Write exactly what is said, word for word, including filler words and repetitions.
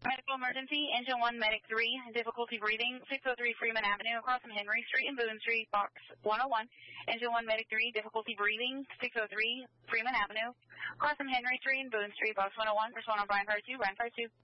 Medical emergency, engine one, medic three, difficulty breathing, six oh three Freeman Avenue, across from Henry Street and Boone Street, box one oh one. Engine one, medic three, difficulty breathing, six oh three Freeman Avenue, across from Henry Street and Boone Street, box one oh one. Respond on Brian Fire two, Brian Fire two.